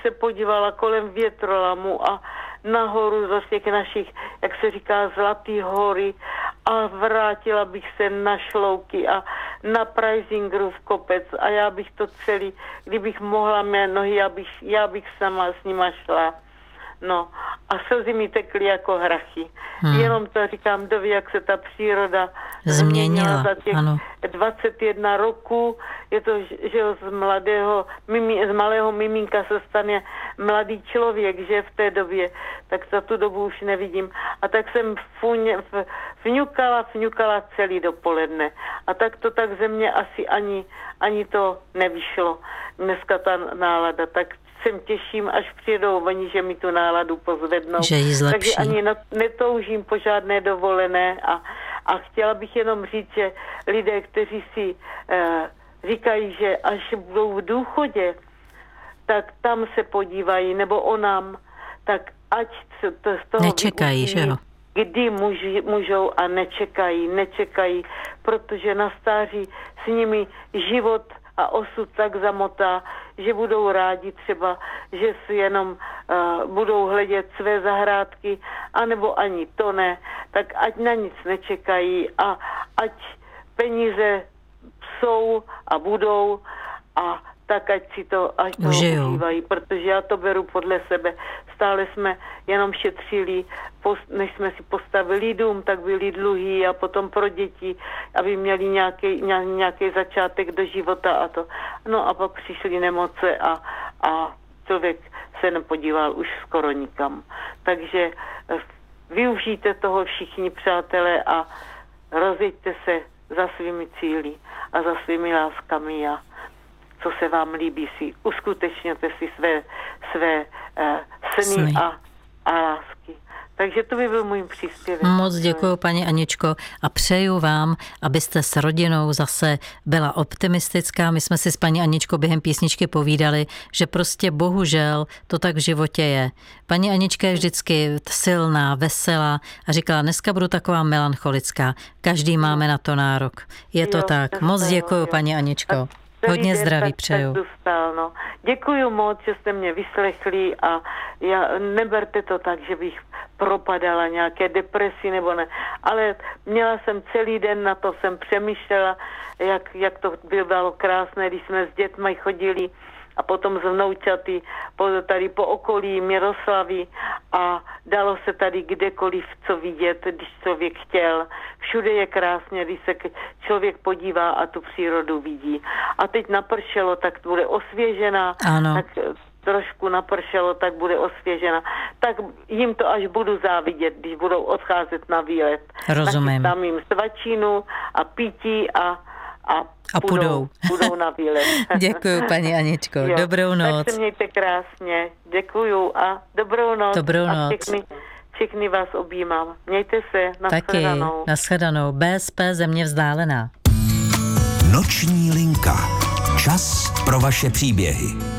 se podívala kolem větrolamu a nahoru z těch našich, jak se říká, Zlatý hory a vrátila bych se na Šlouky a na Preisingerův kopec a já bych to celý, kdybych mohla mé nohy, já bych sama s nima šla. No a slzy mi tekly jako hrachy. Jenom to říkám, doví, jak se ta příroda změnila za těch 21 roků. Je to, že z malého miminka se stane mladý člověk, že v té době, tak za tu dobu už nevidím. A tak jsem fňukala celý dopoledne. A tak to tak ze mě asi ani to nevyšlo. Dneska ta nálada, tak se těším, až přijedou oni, že mi tu náladu pozvednou. Že ji zlepší. Takže ani netoužím po žádné dovolené a chtěla bych jenom říct, že lidé, kteří si říkají, že až budou v důchodě, tak tam se podívají, nebo o nám, tak ať se to z toho nečekají, že jo? Kdy můžou a nečekají, protože na stáří s nimi život a osud tak zamotá, že budou rádi třeba, že si jenom budou hledět své zahrádky, anebo ani to ne, tak ať na nic nečekají a ať peníze jsou a budou a tak ať to užívají, protože já to beru podle sebe. Stále jsme jenom šetřili, než jsme si postavili dům, tak byli dluhy a potom pro děti, aby měli nějaký začátek do života a to. No a pak přišly nemoce a člověk se nepodíval už skoro nikam. Takže využijte toho všichni, přátelé, a rozjeďte se za svými cíli a za svými láskami a co se vám líbí, si uskutečněte si své sny a lásky. Takže to by byl můj příspěvek. Moc děkuji, paní Aničko, a přeju vám, abyste s rodinou zase byla optimistická. My jsme si s paní Aničkou během písničky povídali, že prostě bohužel to tak v životě je. Paní Anička je vždycky silná, veselá a říkala, dneska budu taková melancholická. Každý máme na to nárok. Je to tak. Moc děkuji, paní Aničko. Hodně zdraví přeju. No. Děkuju moc, že jste mě vyslechli a neberte to tak, že bych propadala nějaké depresi nebo ne, ale měla jsem celý den, na to jsem přemýšlela, jak to bylo krásné, když jsme s dětmi chodili a potom z vnoučaty tady po okolí Miroslavy a dalo se tady kdekoliv co vidět, když člověk chtěl. Všude je krásně, když se člověk podívá a tu přírodu vidí. A teď napršelo, tak bude osvěžená. Ano. Tak trošku napršelo, tak bude osvěžena. Tak jim to až budu závidět, když budou odcházet na výlet. Rozumím. Tam jim svačinu a pití a půjdou na výlet. Děkuju, paní Aničko. Jo. Dobrou noc. Tak se mějte krásně. Děkuju a dobrou noc. Dobrou noc. Všechny vás objímám. Mějte se. Nashledanou. Taky. Nashledanou. BSP Země vzdálená. Noční linka. Čas pro vaše příběhy.